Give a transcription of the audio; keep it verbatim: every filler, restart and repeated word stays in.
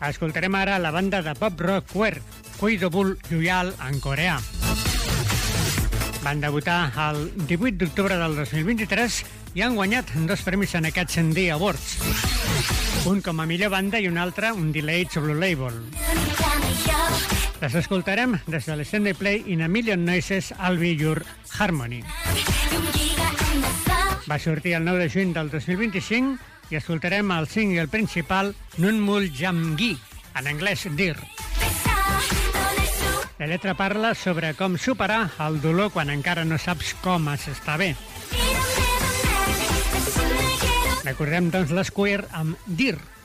Escoltarem ara la banda de pop rock queer, Kuidobul Yuyal, en coreà. Van debutar el divuit d'octubre del dos mil vint-i-tres i han guanyat dos premis en aquests Indie Awards. Un com a millor banda i un altre, un Delayed Blue Label. Les escoltarem des de l'Extended Play In a Million Noises, I'll Be Your Harmony. Va sortir el nou de juny del dos mil vint-i-cinc i escoltarem el single principal Nunmul Jamgi, en anglès Dir. La lletra parla sobre com superar el dolor quan encara no saps com s'està bé. Recordem, doncs, les queer amb Dir.